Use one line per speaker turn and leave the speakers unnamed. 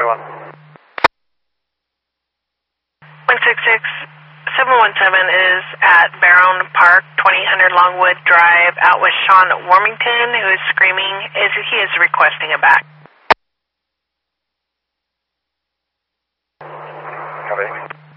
166-717 is at Barron Park, 2000 Longwood Drive, out with Sean Warmington, who is screaming. He is requesting a back.
Copy.